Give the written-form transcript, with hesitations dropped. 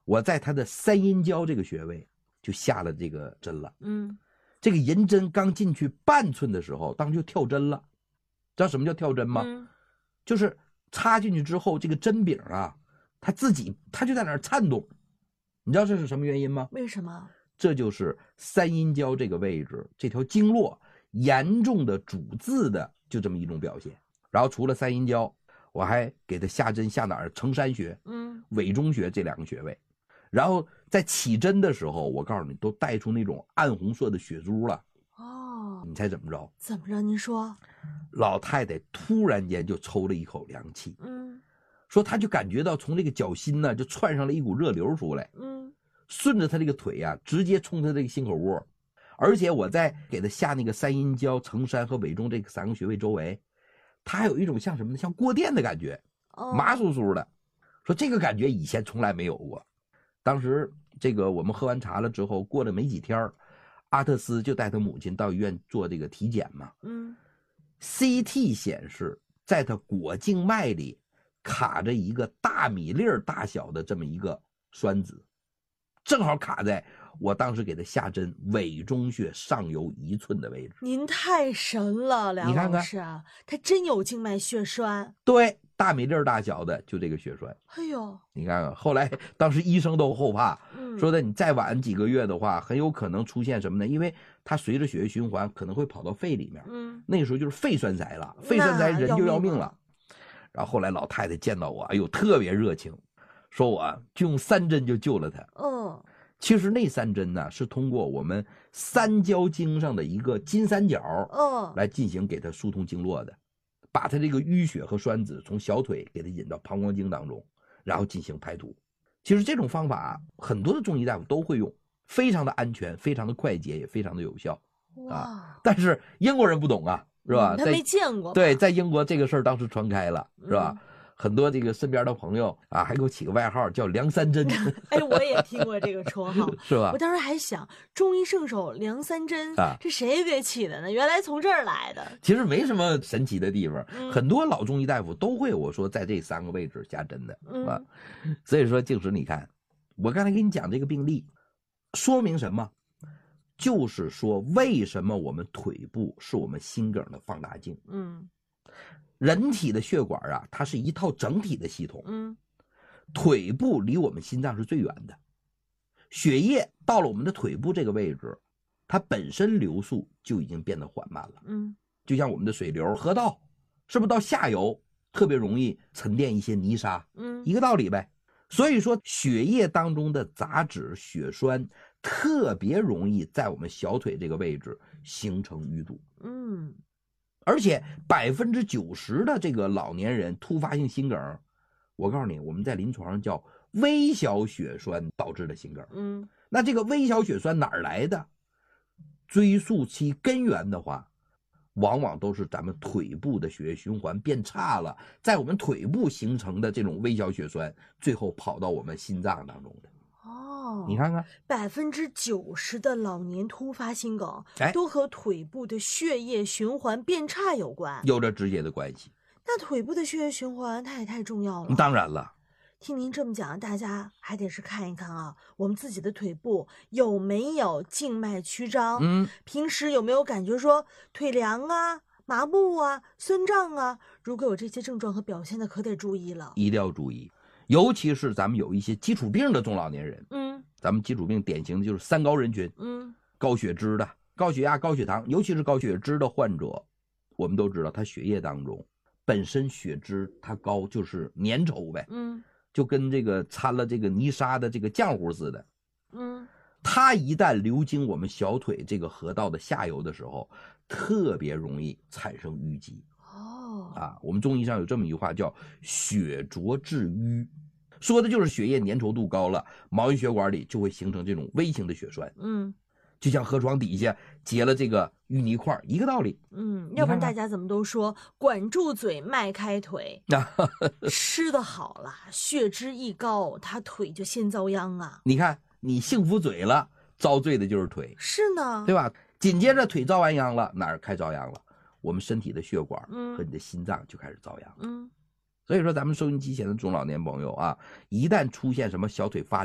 我在他的三阴交这个穴位就下了这个针了。这个银针刚进去半寸的时候，当时就跳针了。知道什么叫跳针吗？就是插进去之后，这个针柄啊，它就在那儿颤动。你知道这是什么原因吗？ 为什么？ 这就是三阴交这个位置，这条经络严重的阻滞的就这么一种表现。然后除了三阴交，我还给他下针下哪儿？承山穴、委中穴这2个穴位。然后在起针的时候，我告诉你，都带出那种暗红色的血珠了。你猜怎么着？ 怎么着？您说。 老太太突然间就抽了一口凉气。说她就感觉到从这个脚心呢就窜上了一股热流出来。顺着她这个腿啊，直接冲她这个心口窝。而且我在给她下那个三阴交、承山和委中这3个穴位周围，她还有一种像什么呢？像过电的感觉，麻酥酥的。说这个感觉以前从来没有过。当时这个我们喝完茶了之后，过了没几天，阿特斯就带他母亲到医院做这个体检嘛。CT 显示在他果静脉里卡着一个大米粒大小的这么一个栓子，正好卡在我当时给他下针委中穴上游1寸的位置。 您太神了，梁老师，他真有静脉血栓。 对，大米粒大小的就这个血栓。 哎呦， 你看看，后来当时医生都后怕，说的你再晚几个月的话，很有可能出现什么呢？因为它随着血液循环可能会跑到肺里面，那个时候就是肺栓塞了，肺栓塞人就要命了。然后后来老太太见到我，哎呦，特别热情，说我就用3针就救了她。其实那3针呢，是通过我们三焦经上的一个金三角来进行给他疏通经络的，把他这个淤血和栓子从小腿给他引到膀胱经当中，然后进行排毒。其实这种方法很多的中医大夫都会用，非常的安全，非常的快捷，也非常的有效啊。但是英国人不懂啊，是吧？ 他没见过。 对，在英国这个事儿当时传开了，是吧？很多这个身边的朋友啊，还给我起个外号叫梁三针。 哎，我也听过这个绰号， 是吧？ 我当时还想，中医圣手梁三针，这谁给起的呢？原来从这儿来的。 其实没什么神奇的地方，很多老中医大夫都会我说在这3个位置下针的啊。所以说，静时，你看，我刚才给你讲这个病例，说明什么？就是说，为什么我们腿部是我们心梗的放大镜？人体的血管啊，它是一套整体的系统。腿部离我们心脏是最远的，血液到了我们的腿部这个位置，它本身流速就已经变得缓慢了。就像我们的水流、河道，是不是到下游特别容易沉淀一些泥沙？一个道理呗。所以说，血液当中的杂质、血栓特别容易在我们小腿这个位置形成淤堵。而且90%的这个老年人突发性心梗，我告诉你，我们在临床上叫微小血栓导致的心梗。那这个微小血栓哪儿来的？追溯其根源的话，往往都是咱们腿部的血液循环变差了，在我们腿部形成的这种微小血栓，最后跑到我们心脏当中的。你看看 ，90%的老年突发心梗都和腿部的血液循环变差有关， 有着直接的关系。 那腿部的血液循环它也太重要了。 当然了， 听您这么讲，大家还得是看一看啊，我们自己的腿部有没有静脉曲张，平时有没有感觉说腿凉啊、麻木啊、酸胀啊，如果有这些症状和表现的，可得注意了， 一定要注意。尤其是咱们有一些基础病的中老年人，咱们基础病典型的就是3高人群，高血脂的、高血压、高血糖，尤其是高血脂的患者，我们都知道他血液当中本身血脂它高就是粘稠呗，就跟这个掺了这个泥沙的这个浆糊似的，它一旦流经我们小腿这个河道的下游的时候，特别容易产生淤积。我们中医上有这么一句话叫血浊致瘀，说的就是血液粘稠度高了，毛细血管里就会形成这种微型的血栓。就像河床底下结了这个淤泥块一个道理。 要不然大家怎么都说管住嘴迈开腿吃得好了，血脂一高，他腿就先遭殃啊。 你看你幸福嘴了，遭罪的就是腿。 是呢， 对吧？紧接着腿遭完殃了，哪儿开遭殃了？我们身体的血管和你的心脏就开始遭殃。所以说咱们收音机前的中老年朋友啊，一旦出现什么小腿发